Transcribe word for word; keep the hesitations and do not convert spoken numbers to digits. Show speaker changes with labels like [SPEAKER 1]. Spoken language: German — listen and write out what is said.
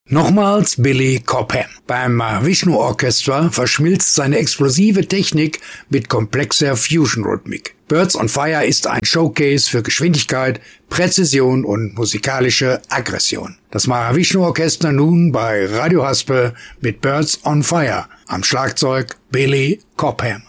[SPEAKER 1] Nochmals Billy Cobham. Beim Mahavishnu Orchestra verschmilzt seine explosive Technik mit komplexer Fusion-Rhythmik. Birds on Fire ist ein Showcase für Geschwindigkeit, Präzision und musikalische Aggression. Das Mahavishnu Orchester nun bei Radio Haspe mit Birds on Fire. Am Schlagzeug Billy Cobham.